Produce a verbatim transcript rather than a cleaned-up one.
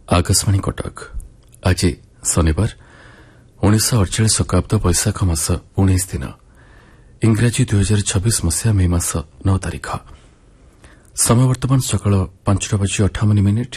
आकाशवाणी कटक आज शनिवार उन्नीस अड़चाश शताब्द वैशाख मास उन्नीस दिन इंग्राजी दुई हजार छब्बीस मसीहा मे मास नौ तारीख समय वर्तमान सकाल पांचटा बजी अठावन मिनिट